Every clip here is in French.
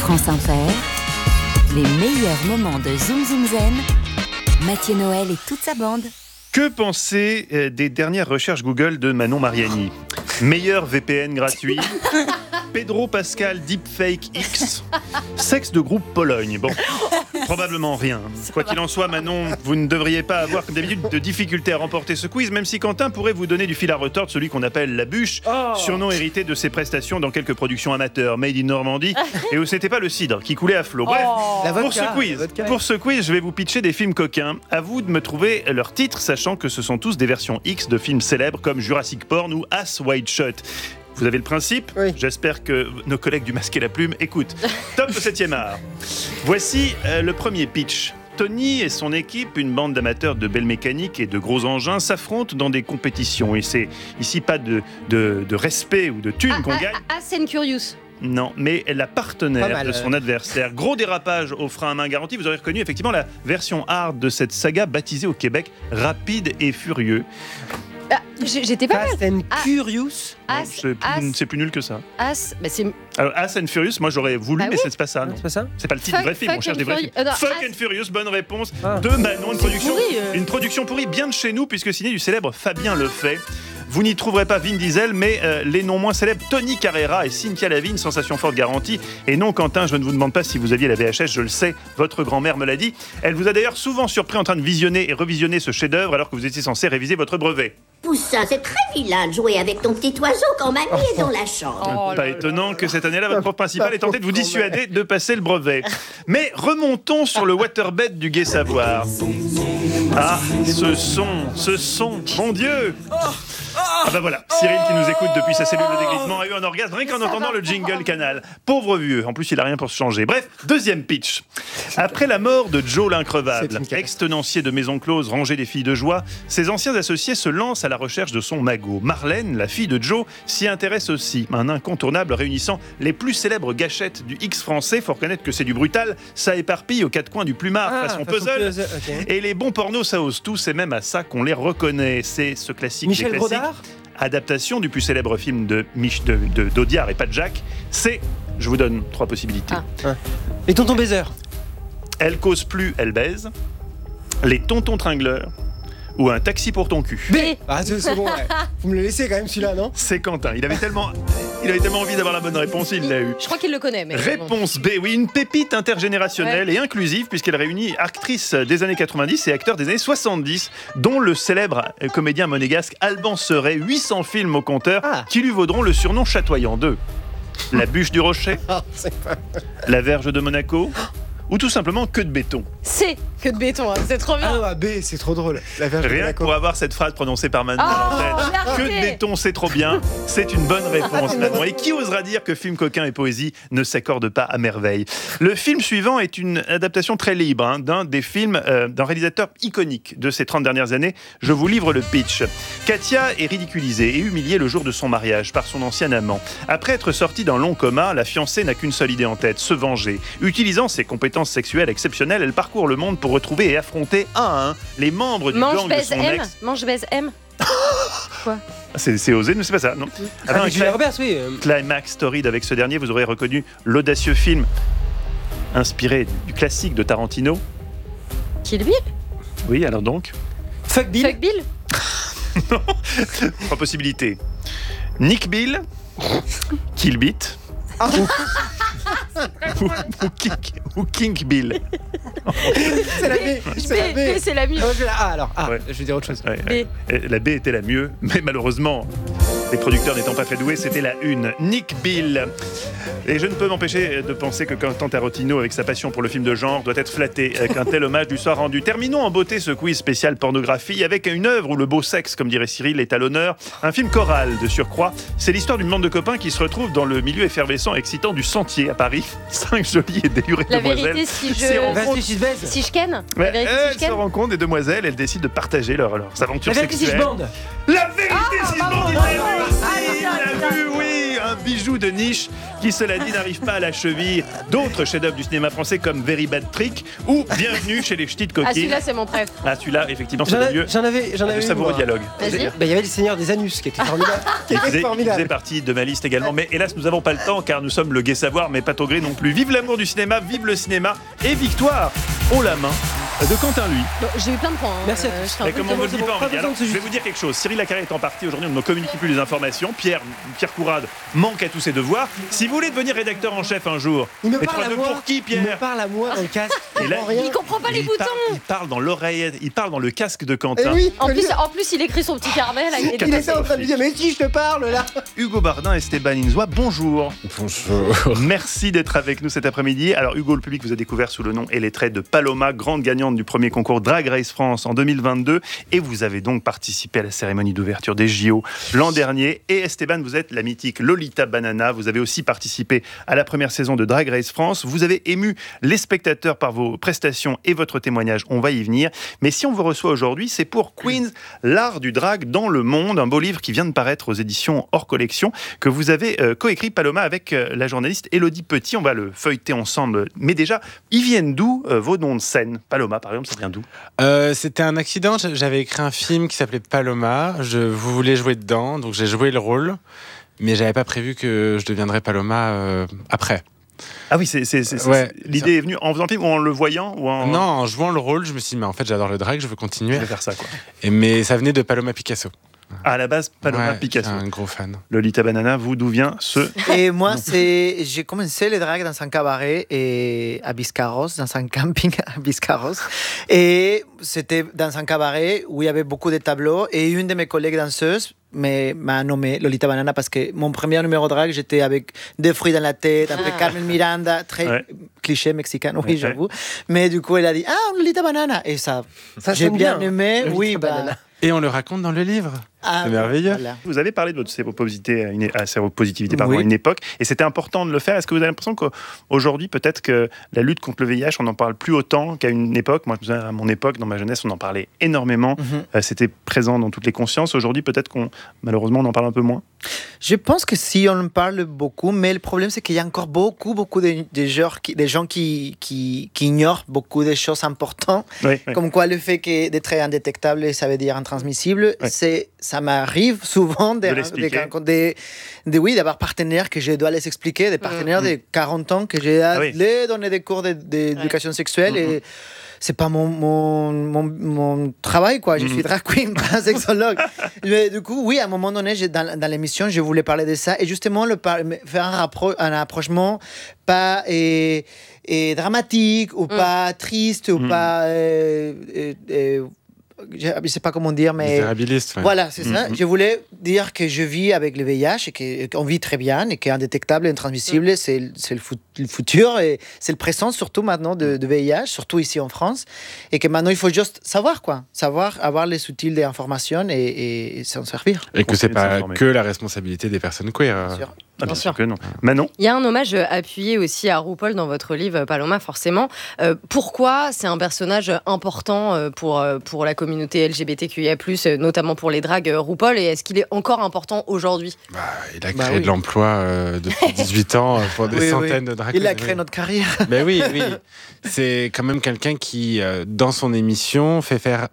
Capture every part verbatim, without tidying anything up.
France Inter, les meilleurs moments de Zoom Zoom Zen, Mathieu Noël et toute sa bande. Que penser euh, des dernières recherches Google de Manon Mariani ? Meilleur V P N gratuit, Pedro Pascal Deepfake X, sexe de groupe Pologne. Bon, probablement rien. Quoi qu'il en soit, Manon, vous ne devriez pas avoir comme d'habitude de difficultés à remporter ce quiz, même si Quentin pourrait vous donner du fil à retordre, celui qu'on appelle la bûche, oh. surnom hérité de ses prestations dans quelques productions amateurs made in Normandie, et où c'était pas le cidre qui coulait à flot. Bref, oh. pour, vodka, ce quiz, pour ce quiz, je vais vous pitcher des films coquins. À vous de me trouver leurs titres, sachant que ce sont tous des versions X de films célèbres comme Jurassic Porn ou Ass Wide Shut. Vous avez le principe ? Oui. J'espère que nos collègues du Masque et la Plume écoutent. Top au septième art. Voici euh, le premier pitch. Tony et son équipe, une bande d'amateurs de belles mécaniques et de gros engins, s'affrontent dans des compétitions. Et c'est ici pas de, de, de respect ou de thunes ah, qu'on ah, gagne. Fast and Furious. Non, mais la partenaire de son adversaire. Gros dérapage au frein à main garanti. Vous aurez reconnu effectivement la version hard de cette saga baptisée au Québec Rapide et Furieux. Ah, j'étais pas Fast and Furious. As, c'est, plus, c'est plus nul que ça. As, bah c'est... Alors, As and Furious, moi j'aurais voulu, ah mais oui c'est pas ça. Non. C'est pas ça. C'est pas le titre du vrai film. On cherche des vrais films. Euh, non, Fuck As... and Furious, bonne réponse ah. de Manon. Une production, pourri, euh... une production pourrie bien de chez nous, puisque signée du célèbre Fabien Lefay. Vous n'y trouverez pas Vin Diesel, mais euh, les non moins célèbres Tony Carrera et Cynthia Lavigne, sensation forte garantie. Et non, Quentin, je ne vous demande pas si vous aviez la V H S, je le sais, votre grand-mère me l'a dit. Elle vous a d'ailleurs souvent surpris en train de visionner et revisionner ce chef-d'œuvre alors que vous étiez censé réviser votre brevet. Poussin, c'est très vilain de jouer avec ton petit oiseau quand mamie est dans la chambre. Oh, pas étonnant que cette année-là, votre prof principal ait tenté de vous dissuader de passer le brevet. Mais remontons sur le waterbed du Gai Savoir. Ah, ce son, ce son, mon Dieu! Ah bah voilà, Cyril qui nous écoute depuis sa cellule de déglissement a eu un orgasme rien qu'en entendant le jingle Canal. Pauvre vieux, en plus il a rien pour se changer. Bref, deuxième pitch. Après la mort de Joe l'increvable, ex-tenancier de Maison Close, rangé des filles de joie, ses anciens associés se lancent à la recherche de son magot. Marlène, la fille de Joe, s'y intéresse aussi. Un incontournable réunissant les plus célèbres gâchettes du X français. Faut reconnaître que c'est du brutal, ça éparpille aux quatre coins du plumard, ah, façon, façon puzzle. puzzle okay. Et les bons pornos ça ose tout, c'est même à ça qu'on les reconnaît. C'est ce classique Michel des classiques. Brodard. Adaptation du plus célèbre film de, Mich- de, de d'Audiard et pas de Jacques, c'est, je vous donne trois possibilités. Ah. Ah. Les tontons baiseurs. Elle cause plus, elle baise. Les tontons tringleurs. Ou un taxi pour ton cul. B. Ah c'est, c'est bon, ouais. Vous me le laissez quand même celui-là, non ? C'est Quentin. Il avait tellement, il avait tellement envie d'avoir la bonne réponse, il, il l'a eu. Je crois qu'il le connaît. Mais réponse B. Oui, une pépite intergénérationnelle ouais. et inclusive puisqu'elle réunit actrices des années quatre-vingt-dix et acteurs des années soixante-dix, dont le célèbre comédien monégasque Alban Seret, huit cents films au compteur, ah. qui lui vaudront le surnom chatoyant de La Bûche du Rocher, La Verge de Monaco. Ou tout simplement Que de béton. C'est Que de béton, hein. C'est trop bien. Ah, B, c'est trop drôle. La Rien que pour avoir cette phrase prononcée par Manon à l'antenne. Que de béton, c'est trop bien. C'est une bonne réponse, Manon. Et qui osera dire que film coquin et poésie ne s'accordent pas à merveille ? Le film suivant est une adaptation très libre hein, d'un des films euh, d'un réalisateur iconique de ces trente dernières années. Je vous livre le pitch. Katia est ridiculisée et humiliée le jour de son mariage par son ancien amant. Après être sortie d'un long coma, la fiancée n'a qu'une seule idée en tête, se venger. Utilisant ses compétences sexuelle exceptionnelle, elle parcourt le monde pour retrouver et affronter un à un les membres du Mange, gang de son M. ex. Mange, baise, M. Quoi ? C'est, c'est osé, mais c'est pas ça. Non. Ah, avec Julia Roberts, oui. Climax Torride avec ce dernier, vous aurez reconnu l'audacieux film inspiré du classique de Tarantino. Kill Bill ? Oui, alors donc Fuck Bill. Fuck Bill ? Non. Trois possibilités. Nick Bill, Kill Beat. Ah. ou, ou, Kink, ou Kink Bill. C'est la B. C'est la B. B, c'est la mieux. Ah, je la A alors. Ah, ouais. Je vais dire autre chose. Ouais, ouais. La B était la mieux, mais malheureusement, les producteurs n'étant pas très doués, c'était la une. Nick Bill. Et je ne peux m'empêcher de penser que Quentin Tarantino, avec sa passion pour le film de genre, doit être flatté qu'un tel hommage lui soit rendu. Terminons en beauté ce quiz spécial pornographie avec une œuvre où le beau sexe, comme dirait Cyril, est à l'honneur. Un film choral de surcroît. C'est l'histoire d'une bande de copains qui se retrouvent dans le milieu effervescent et excitant du Sentier à Paris. Cinq jolies et délurées la demoiselles. Vérité, si je... rencontrent... si, je... si je ken ouais, la vérité, elles si je ken se rencontrent des demoiselles, elles décident de partager leurs, leurs aventures la vérité, sexuelles. Si je bande. La vérité, ah, si je bande. Il l'a vu, oui, un bijou de niche qui, cela dit, n'arrivent pas à la cheville d'autres chefs-d'œuvre du cinéma français comme Very Bad Trick ou Bienvenue chez les Ch'tis de Ah, Coquille. celui-là, c'est mon préf. Ah, celui-là, effectivement, c'est J'en le avais, lieu j'en avais, j'en de avais eu, savoureux moi. dialogue. Vas-y. Bah, il y avait le Seigneur des Anus qui était formidable. qui Qui était faisait, qui formidable. faisait partie de ma liste également. Mais hélas, nous n'avons pas le temps car nous sommes le gai savoir, mais pas au gré non plus. Vive l'amour du cinéma, vive le cinéma et victoire haut la main de Quentin Lui. Bon, j'ai eu plein de points. hein. Merci à Euh, tous. je fais un Mais peu comme de on ne le c'est dit bon, pas, pas Henri, besoin alors de se je vais vous dire quelque chose. Cyril Lacarré est en partie aujourd'hui, on ne communique plus les informations. Pierre, Pierre Courade manque à tous ses devoirs. Si vous voulez devenir rédacteur en chef un jour, Il me mais parle à trois-deux moi. pour qui, Il me Pierre parle à moi dans le casque. Et là, comprend rien. Il comprend pas les il boutons. parle, il parle dans l'oreillette, il parle dans le casque de Eh Quentin. oui, En que plus, lui- en plus, il écrit son petit carnet là. Il est il était en train de lui dire mais si je te parle là. Hugo Bardin, Esteban Inzoa, bonjour. Bonjour. Merci d'être avec nous cet après-midi. Alors Hugo, le public vous a découvert sous le nom et les traits de Paloma, grande gagnante du premier concours Drag Race France en deux mille vingt-deux. Et vous avez donc participé à la cérémonie d'ouverture des J O l'an dernier. Et Esteban, vous êtes la mythique Lolita Banana. Vous avez aussi participé à la première saison de Drag Race France. Vous avez ému les spectateurs par vos prestations et votre témoignage. On va y venir. Mais si on vous reçoit aujourd'hui, c'est pour Queens, l'art du drag dans le monde, un beau livre qui vient de paraître aux éditions hors collection, que vous avez euh, coécrit, Paloma, avec euh, la journaliste Élodie Petit. On va le feuilleter ensemble. Mais déjà, ils viennent d'où euh, vos noms de scène? Paloma, par exemple, ça vient d'où? Euh, c'était un accident. J'avais écrit un film qui s'appelait Paloma. Je voulais jouer dedans, donc j'ai joué le rôle, mais j'avais pas prévu que je deviendrais Paloma euh, après. Ah oui, c'est, c'est, c'est, c'est- Ouais, l'idée est venue en faisant le film ou en le voyant ou en... Non, en jouant le rôle, je me suis dit, mais en fait, j'adore le drag, je veux continuer. Je vais faire ça, quoi. Et, mais ça venait de Paloma Picasso. À la base, Paloma Ouais, Picasso. je suis un gros fan. Lolita Banana, vous, d'où vient ce... Et moi, c'est, j'ai commencé le drag dans un cabaret et à Biscarros, dans un camping à Biscarros. Et c'était dans un cabaret où il y avait beaucoup de tableaux. Et une de mes collègues danseuses mais, m'a nommé Lolita Banana parce que mon premier numéro de drag, j'étais avec des fruits dans la tête, un peu Ah. Carmen Miranda, très Ouais. cliché mexicain, oui, Ouais. j'avoue. Mais du coup, elle a dit Ah, Lolita Banana. Et ça, Ça j'ai sonne bien bien, aimé. Lolita Oui, bah. Banana. Et on le raconte dans le livre. Ah, C'est merveilleux. voilà. Vous avez parlé de votre séropositivité à, une, à séropositivité, pardon, Oui. à une époque, et c'était important de le faire. Est-ce que vous avez l'impression qu'aujourd'hui, peut-être que la lutte contre le V I H, on n'en parle plus autant qu'à une époque? Moi, je me souviens, à mon époque, dans ma jeunesse, on en parlait énormément. Mhm. Euh, c'était présent dans toutes les consciences. Aujourd'hui, peut-être qu'on, malheureusement, on en parle un peu moins. Je pense que si on en parle beaucoup, mais le problème c'est qu'il y a encore beaucoup, beaucoup de, de gens qui, des gens qui, qui, qui ignorent beaucoup de choses importantes, Oui, oui. comme quoi le fait que d'être indétectable, ça veut dire intransmissible. Ouais. C'est, ça m'arrive souvent de, De l'expliquer. de, de, de- oui, d'avoir partenaires que je dois les expliquer, des partenaires de quarante ans que j'ai Ah oui. les donner des cours de- de- d'éducation sexuelle Mhm. et c'est pas mon, mon, mon, mon travail, quoi. Je Mhm. suis drag queen, pas sexologue. Mais du coup, oui, à un moment donné, j'ai- dans, dans l'émission, je voulais parler de ça et justement le par- faire un, rappro- un approchement pas et, et dramatique ou pas triste ou Mhm. pas. euh, euh, euh, je ne sais pas comment dire, mais. Misérabiliste. ouais. Voilà, c'est ça. Mhm. Je voulais dire que je vis avec le V I H et que- qu'on vit très bien et qu'indétectable et intransmissible, c'est c'est le, fut- le futur et c'est le présent surtout maintenant de, de V I H, surtout ici en France. Et que maintenant, il faut juste savoir, quoi. Savoir, avoir les outils d'information et, et, et s'en servir. Et que c'est Continuer de pas s'informer. que la responsabilité des personnes queer. euh. Bien sûr. Ah, bien Bien sûr sûr. que non. Manon, Il y a un hommage appuyé aussi à RuPaul dans votre livre, Paloma, forcément. Euh, pourquoi c'est un personnage important euh, pour, euh, pour la communauté L G B T Q I A plus, euh, notamment pour les dragues euh, RuPaul, et est-ce qu'il est encore important aujourd'hui? Bah, il a Bah créé oui. de l'emploi euh, depuis dix-huit ans euh, pour des Oui, oui. centaines de drag Il a queens. créé notre carrière. Mais oui, oui. C'est quand même quelqu'un qui, euh, dans son émission, fait faire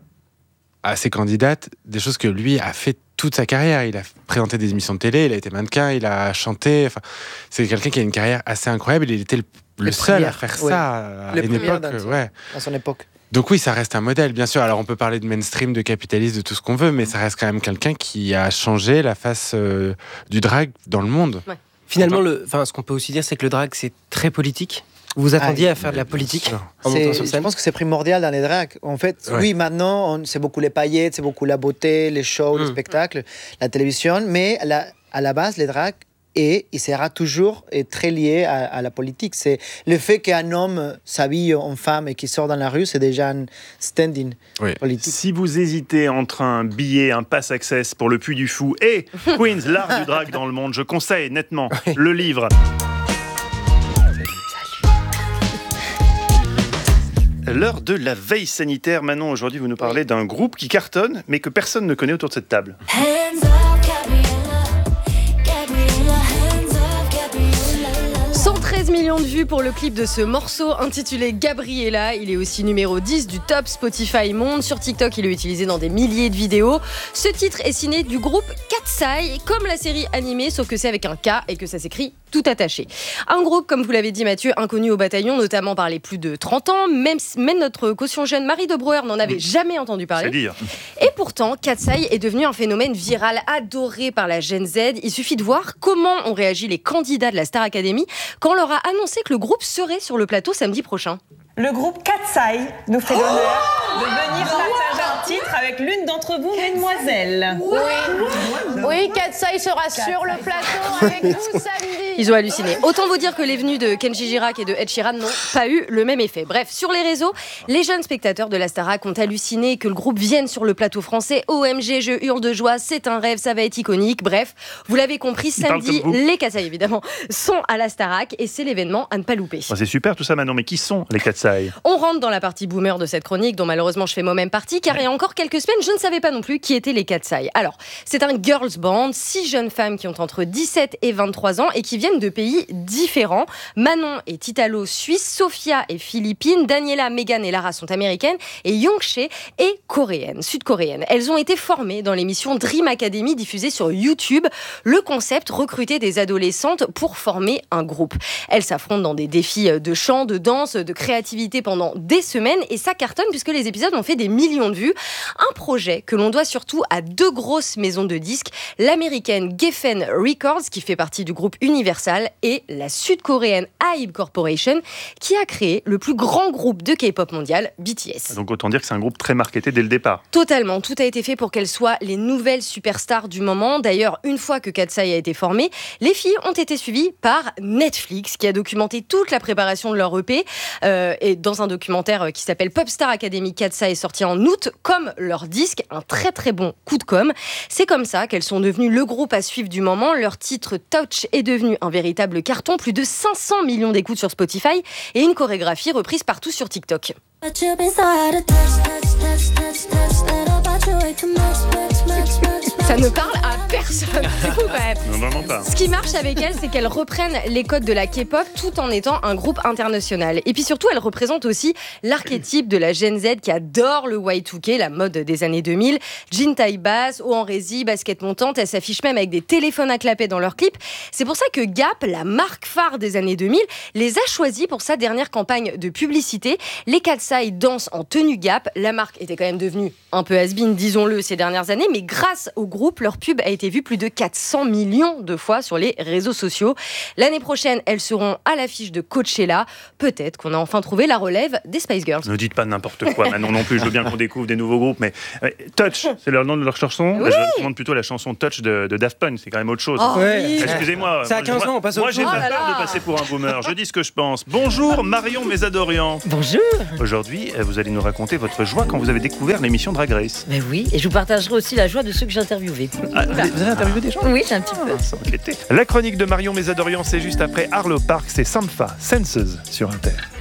à ses candidates des choses que lui a fait toute sa carrière. Il a présenté des émissions de télé, il a été mannequin, il a chanté. Enfin, c'est quelqu'un qui a une carrière assez incroyable. Il était le, le Le seul à premier, faire ouais. ça à Le une premier époque. danseur. Ouais. À son époque. Donc oui, ça reste un modèle, bien sûr. Alors on peut parler de mainstream, de capitalisme, de tout ce qu'on veut, mais ça reste quand même quelqu'un qui a changé la face euh, du drag dans le monde. Finalement, le, enfin, ce qu'on peut aussi dire, c'est que le drag, c'est très politique. Vous vous attendiez à faire de la politique sûr. en montant C'est- sur je scène. pense que c'est primordial dans les drags. En fait, Ouais. oui, maintenant, on- c'est beaucoup les paillettes, c'est beaucoup la beauté, les shows, les Mm. spectacles, la télévision, mais à la, à la base, les drags, et il sera toujours euh, très lié à, à la politique. C'est le fait qu'un homme s'habille en femme et qu'il sort dans la rue, c'est déjà un stand-in Oui. politique. si vous hésitez entre un billet, un pass access pour le Puy du Fou et Queens, l'art du drag dans le monde, je conseille nettement le livre. L'heure de la veille sanitaire. Manon, aujourd'hui, vous nous parlez d'un groupe qui cartonne, mais que personne ne connaît autour de cette table. Hands up, Gabriella. Gabriella, hands up, cent treize millions de vues pour le clip de ce morceau intitulé Gabriella. Il est aussi numéro dix du top Spotify Monde. Sur TikTok, il est utilisé dans des milliers de vidéos. Ce titre est signé du groupe Katseye, comme la série animée, sauf que c'est avec un K et que ça s'écrit tout attaché. Un groupe, comme vous l'avez dit Mathieu, inconnu au bataillon, notamment par les plus de trente ans. Même, même notre caution jeune Marie de Brouwer n'en avait jamais entendu parler. C'est dire. Et pourtant, Katseye est devenu un phénomène viral adoré par la Gen Z. Il suffit de voir comment ont réagi les candidats de la Star Academy quand on leur a annoncé que le groupe serait sur le plateau samedi prochain. Le groupe Katseye nous fait l'honneur de venir partager un titre avec l'une d'entre vous, mesdemoiselles. Oui, oui, Katseye sera sur le plateau avec nous samedi. Ils ont halluciné. Autant vous dire que les venues de Kenji Girac et de Ed Sheeran n'ont pas eu le même effet. Bref, sur les réseaux, les jeunes spectateurs de la Starac ont halluciné que le groupe vienne sur le plateau français. O M G, je hurle de joie, c'est un rêve, ça va être iconique. Bref, vous l'avez compris, samedi, les Katseye évidemment sont à la Starac et c'est l'événement à ne pas louper. Oh, c'est super tout ça Manon, mais qui sont les Katseye ? On rentre dans la partie boomer de cette chronique dont malheureusement je fais moi-même partie car il y a encore quelques semaines je ne savais pas non plus qui étaient les Katseye. Alors, c'est un girls band, six jeunes femmes qui ont entre dix-sept et vingt-trois ans et qui viennent de pays différents. Manon est italo suisse, Sophia est philippine, Daniela, Megan et Lara sont américaines et Youngchae est coréenne, sud-coréenne. Elles ont été formées dans l'émission Dream Academy diffusée sur YouTube. Le concept, recruter des adolescentes pour former un groupe. Elles s'affrontent dans des défis de chant, de danse, de créativité pendant des semaines et ça cartonne puisque les épisodes ont fait des millions de vues. Un projet que l'on doit surtout à deux grosses maisons de disques, l'américaine Geffen Records qui fait partie du groupe Universal et la sud-coréenne Hybe Corporation qui a créé le plus grand groupe de K-pop mondial, B T S. Donc autant dire que c'est un groupe très marketé dès le départ. Totalement, tout a été fait pour qu'elles soient les nouvelles superstars du moment. D'ailleurs, une fois que Katseye a été formé, les filles ont été suivies par Netflix qui a documenté toute la préparation de leur E P euh, et dans un documentaire qui s'appelle Popstar Academy Katseye sorti en août, comme leur disque, un très très bon coup de com'. C'est comme ça qu'elles sont devenues le groupe à suivre du moment. Leur titre Touch est devenu un véritable carton, plus de cinq cents millions d'écoutes sur Spotify et une chorégraphie reprise partout sur TikTok. Ça ne parle à personne, du coup, quand même. Non, vraiment pas. Ce qui marche avec elles, c'est qu'elles reprennent les codes de la K-pop tout en étant un groupe international. Et puis surtout, elles représentent aussi l'archétype de la Gen Z qui adore le Y deux K, la mode des années deux mille. Jean taille basse, haut en rési, basket montante, elles s'affichent même avec des téléphones à clapet dans leurs clips. C'est pour ça que Gap, la marque phare des années deux mille, les a choisis pour sa dernière campagne de publicité. Les Katseye dansent en tenue Gap. La marque était quand même devenue un peu has-been, disons-le, ces dernières années, mais grâce au groupe, leur pub a été vue plus de quatre cents millions de fois sur les réseaux sociaux. L'année prochaine, elles seront à l'affiche de Coachella. Peut-être qu'on a enfin trouvé la relève des Spice Girls. Ne dites pas n'importe quoi, Manon non plus. Je veux bien qu'on découvre des nouveaux groupes, mais euh, Touch, c'est le nom de leur chanson. Oui. Je recommande plutôt la chanson Touch de, de Daft Punk. C'est quand même autre chose. Oh, Ouais. oui. Excusez-moi. C'est à moi, quinze moi, ans, on passe au Moi, j'ai Oh pas là peur là. de passer pour un boomer. Je dis ce que je pense. Bonjour Marion Mésadorian. Bonjour. Aujourd'hui, euh, vous allez nous raconter votre joie quand vous avez découvert l'émission Drag Race. Mais oui, et je vous partagerai aussi la joie de ceux que j'ai interviewés. Ah, vous avez- vous avez interviewé des gens? Oui, j'ai un petit peu. Ah, ça m'inquiétait. La chronique de Marion Mésadorian, c'est juste après Arlo Park, c'est Sampha, Senses sur Inter.